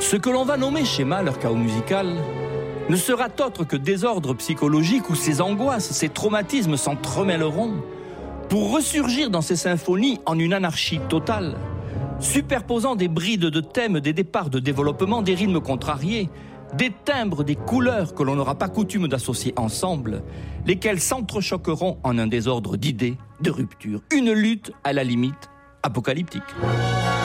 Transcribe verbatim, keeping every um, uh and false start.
Ce que l'on va nommer schéma, leur chaos musical, ne sera autre que désordre psychologique où ces angoisses, ces traumatismes s'entremêleront pour ressurgir dans ces symphonies en une anarchie totale, superposant des brides de thèmes, des départs de développement, des rythmes contrariés, des timbres, des couleurs que l'on n'aura pas coutume d'associer ensemble, lesquels s'entrechoqueront en un désordre d'idées, de ruptures, une lutte à la limite apocalyptique.